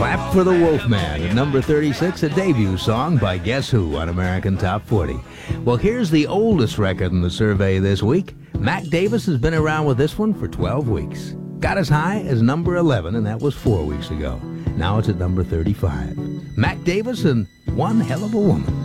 Clap for the Wolfman at number 36, a debut song by Guess Who on American Top 40. Well, here's the oldest record in the survey this week. Mac Davis has been around with this one for 12 weeks. Got as high as number 11, and that was 4 weeks ago. Now it's at number 35. Mac Davis and One Hell of a Woman.